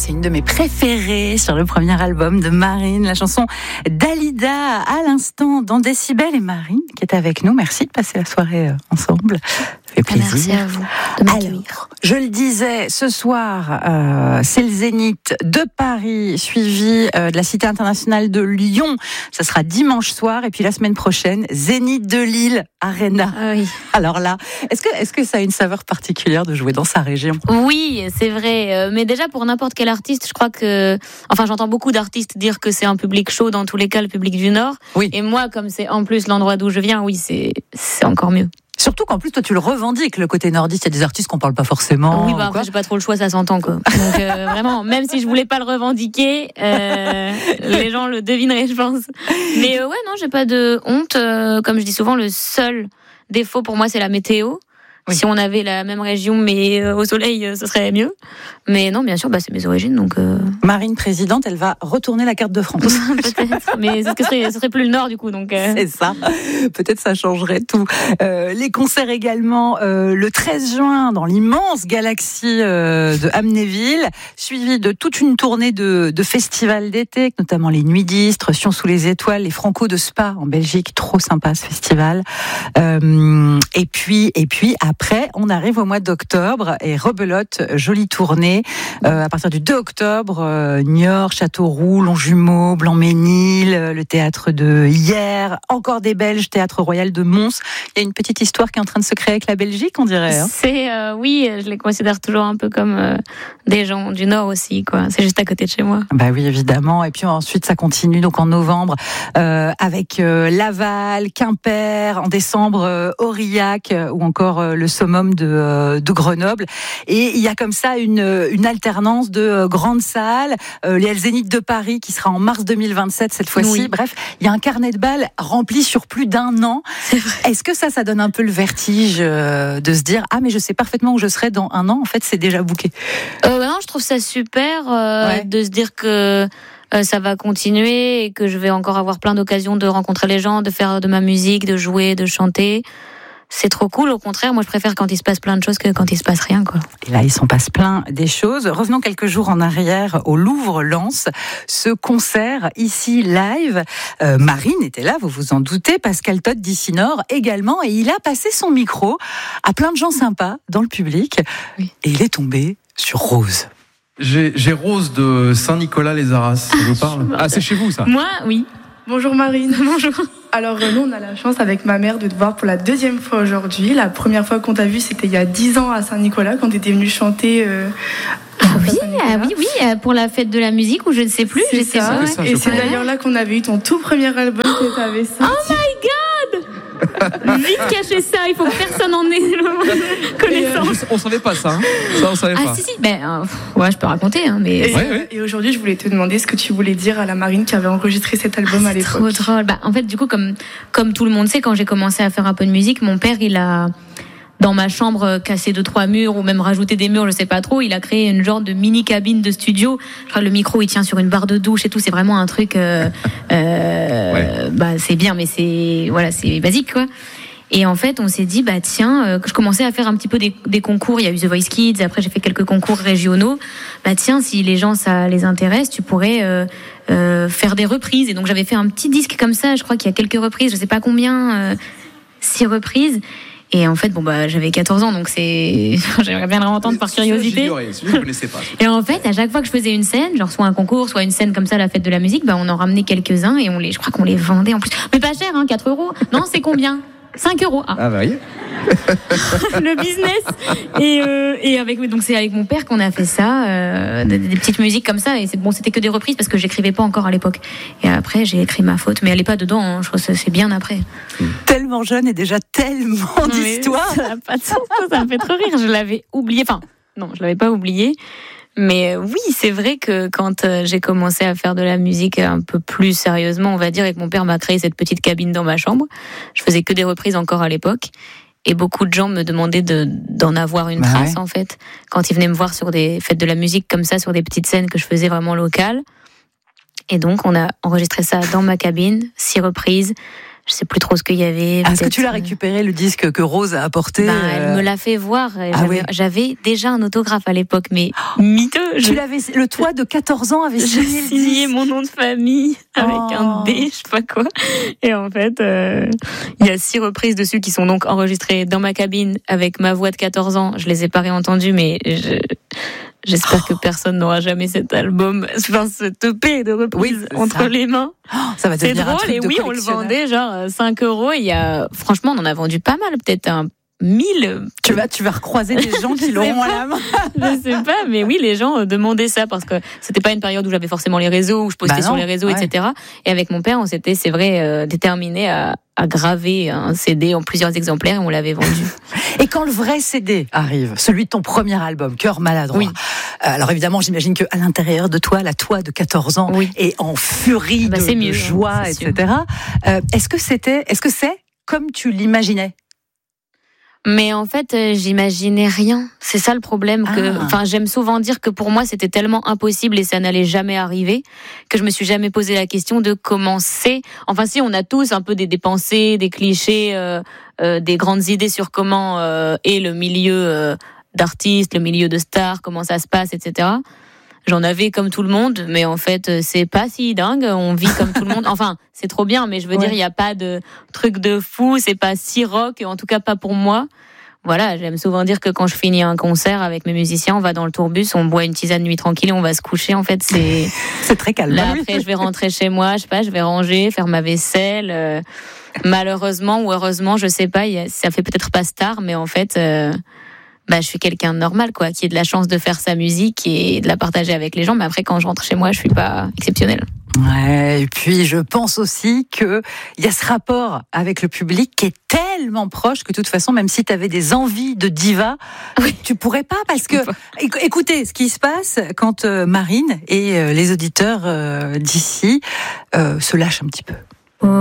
c'est une de mes préférées sur le premier album de Marine, la chanson Dalida à l'instant dans Décibel. Et Marine qui est avec nous, merci de passer la soirée ensemble. Ça fait plaisir. Merci à vous de m'accueillir. Alors, je le disais, ce soir, c'est le Zénith de Paris, suivi de la Cité internationale de Lyon. Ça sera dimanche soir. Et puis la semaine prochaine, Zénith de Lille, Arena. Ah oui. Alors là, est-ce que ça a une saveur particulière de jouer dans sa région ? Oui, c'est vrai. Mais déjà, pour n'importe quel artiste, je crois que... Enfin, j'entends beaucoup d'artistes dire que c'est un public chaud, dans tous les cas, le public du Nord. Oui. Et moi, comme c'est en plus l'endroit d'où je viens, oui, c'est encore mieux. Surtout qu'en plus, toi, tu le revendiques, le côté nordiste. Il y a des artistes qu'on parle pas forcément. Oui, après, j'ai pas trop le choix, ça s'entend, quoi. Donc, vraiment, même si je voulais pas le revendiquer, les gens le devineraient, je pense. Mais ouais, non, j'ai pas de honte. Comme je dis souvent, le seul défaut pour moi, c'est la météo. Oui. Si on avait la même région, mais au soleil, ce serait mieux. Mais non, bien sûr, c'est mes origines. Donc, Marine présidente, elle va retourner la carte de France. Peut-être, mais ce serait plus le Nord, du coup. Donc, C'est ça. Peut-être ça changerait tout. Les concerts également, le 13 juin, dans l'immense galaxie de Amnéville, suivi de toute une tournée de festivals d'été, notamment les Nuits d'Istres, Sion sous les étoiles, les Franco de Spa en Belgique. Trop sympa, ce festival. Et puis, après, on arrive au mois d'octobre et rebelote, jolie tournée. À partir du 2 octobre, Niort, Châteauroux, Longjumeau, Blanc-Ménil, le théâtre de Hyères, encore des Belges, théâtre royal de Mons. Il y a une petite histoire qui est en train de se créer avec la Belgique, on dirait. Hein. Oui, je les considère toujours un peu comme des gens du Nord aussi, quoi. C'est juste à côté de chez moi. Bah oui, évidemment. Et puis ensuite, ça continue donc en novembre avec Laval, Quimper, en décembre Aurillac ou encore le summum de Grenoble. Et il y a comme ça une alternance de grandes salles, les Zénith de Paris qui sera en mars 2027 cette fois-ci. Oui. Bref, il y a un carnet de balles rempli sur plus d'1 an. C'est vrai. Est-ce que ça donne un peu le vertige de se dire mais je sais parfaitement où je serai dans 1 an, en fait c'est déjà booké. Non, je trouve ça super de se dire que ça va continuer et que je vais encore avoir plein d'occasions de rencontrer les gens, de faire de ma musique, de jouer, de chanter. C'est trop cool, au contraire, moi je préfère quand il se passe plein de choses que quand il se passe rien, quoi. Et là, il s'en passe plein des choses. Revenons quelques jours en arrière au Louvre-Lens, ce concert ici live. Marine était là, vous vous en doutez, Pascal Todt d'Ici Nord également, et il a passé son micro à plein de gens sympas dans le public, oui. Et il est tombé sur Rose. J'ai Rose de Saint-Nicolas-les-Arras, ça vous parle ? C'est chez vous ça ? Moi, oui. Bonjour Marine. Bonjour. Alors nous on a la chance avec ma mère de te voir pour la 2e fois aujourd'hui. La première fois qu'on t'a vu c'était il y a 10 ans à Saint-Nicolas quand tu étais venue chanter oui, pour la fête de la musique ou je ne sais plus. C'est ça. Et c'est d'ailleurs là qu'on avait eu ton tout premier album que tu avais sorti. Oh my god. Vite cacher ça, il faut que personne en ait connaissance. On savait pas ça, hein. Ça on savait pas. Si, ouais, je peux raconter, hein, mais. Et aujourd'hui, je voulais te demander ce que tu voulais dire à la Marine qui avait enregistré cet album à l'époque. C'est trop drôle. En fait, du coup, comme tout le monde sait, quand j'ai commencé à faire un peu de musique, mon père, il a dans ma chambre cassé 2-3 murs ou même rajouté des murs, je sais pas trop. Il a créé une genre de mini cabine de studio. Je crois que le micro il tient sur une barre de douche et tout. C'est vraiment un truc. C'est bien, mais c'est basique quoi. Et en fait, on s'est dit tiens, je commençais à faire un petit peu des concours. Il y a eu The Voice Kids. Après, j'ai fait quelques concours régionaux. Tiens, si les gens ça les intéresse, tu pourrais faire des reprises. Et donc j'avais fait un petit disque comme ça. Je crois qu'il y a quelques reprises. Je sais pas combien, 6 reprises. Et en fait, j'avais 14 ans, donc j'aimerais bien le entendre par curiosité. Je ne connaissais pas. Et en fait, à chaque fois que je faisais une scène, genre soit un concours, soit une scène comme ça, la fête de la musique, on en ramenait quelques-uns et je crois qu'on les vendait en plus. Mais pas cher, 4 €. Non, c'est combien ? 5 €. Ah bah oui. Le business. Et donc c'est avec mon père qu'on a fait ça, des petites musiques comme ça. Et c'était que des reprises parce que j'écrivais pas encore à l'époque. Et après j'ai écrit Ma Faute, mais elle est pas dedans. Hein, je crois que c'est bien après. Tellement jeune et déjà tellement d'histoires. Ça n'a pas de sens. Ça me fait trop rire. Je l'avais oublié. Enfin non, je l'avais pas oublié. Mais oui, c'est vrai que quand j'ai commencé à faire de la musique un peu plus sérieusement, on va dire, et que mon père m'a créé cette petite cabine dans ma chambre, je faisais que des reprises encore à l'époque. Et beaucoup de gens me demandaient d'en avoir une trace, en fait. Quand ils venaient me voir sur des fêtes de la musique comme ça, sur des petites scènes que je faisais vraiment locales. Et donc, on a enregistré ça dans ma cabine, 6 reprises. Je sais plus trop ce qu'il y avait. Est-ce que tu l'as récupéré, le disque que Rose a apporté? Elle me l'a fait voir. J'avais déjà un autographe à l'époque, mais miteux. Le toit de 14 ans avait signé mon nom de famille avec un D, je sais pas quoi. Et en fait, il y a 6 reprises dessus qui sont donc enregistrées dans ma cabine avec ma voix de 14 ans. Je les ai pas réentendues, mais j'espère que personne n'aura jamais cet album, ce EP de reprise entre les mains. Ça va devenir drôle, un truc et de on le vendait genre 5 €. Franchement, on en a vendu pas mal, peut-être 1000. Tu vas recroiser des gens qui l'auront à la main. Je sais pas, mais oui, les gens demandaient ça parce que c'était pas une période où j'avais forcément les réseaux, où je postais sur les réseaux, etc. Et avec mon père, on s'était, c'est vrai, déterminé à graver un CD en plusieurs exemplaires et on l'avait vendu. Et quand le vrai CD arrive, celui de ton premier album, Cœur maladroit, alors évidemment, j'imagine qu'à l'intérieur de toi, la toi de 14 ans est en furie de joie, etc. Est-ce que c'est comme tu l'imaginais? Mais en fait, j'imaginais rien. C'est ça le problème. J'aime souvent dire que pour moi, c'était tellement impossible et ça n'allait jamais arriver que je me suis jamais posé la question de comment c'est. Enfin, si, on a tous un peu des pensées, des clichés, des grandes idées sur comment est le milieu d'artistes, le milieu de stars, comment ça se passe, etc. J'en avais comme tout le monde, mais en fait, c'est pas si dingue. On vit comme tout le monde. Enfin, c'est trop bien, mais je veux dire, il n'y a pas de truc de fou. C'est pas si rock, en tout cas pas pour moi. Voilà, j'aime souvent dire que quand je finis un concert avec mes musiciens, on va dans le tourbus, on boit une tisane nuit tranquille et on va se coucher. En fait, c'est très calme. Là, après, je vais rentrer chez moi, je sais pas, je vais ranger, faire ma vaisselle. Malheureusement ou heureusement, je sais pas, ça fait peut-être pas star, mais en fait... je suis quelqu'un de normal, quoi, qui a de la chance de faire sa musique et de la partager avec les gens. Mais après, quand je rentre chez moi, je suis pas exceptionnelle. Ouais, et puis je pense aussi qu'il y a ce rapport avec le public qui est tellement proche que de toute façon, même si tu avais des envies de diva, tu pourrais pas, parce que écoutez ce qui se passe quand Marine et les auditeurs d'ici se lâchent un petit peu.